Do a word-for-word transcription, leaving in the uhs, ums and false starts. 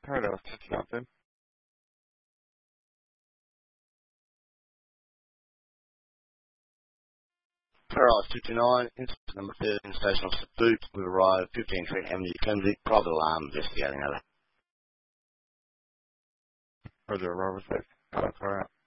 Paradise fifty nothing. Paradise fifty-nine, incident number thirteen, Station Officer Boot. We've arrived, fifteen Trent Avenue, Clemsy, private alarm, investigating over. Roger, Robert. Alright.